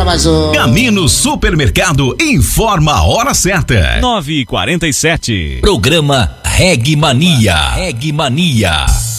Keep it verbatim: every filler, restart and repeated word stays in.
para mais um. Camino Supermercado informa a hora certa. nove e quarenta e sete. Programa Reg Mania. Reg Mania.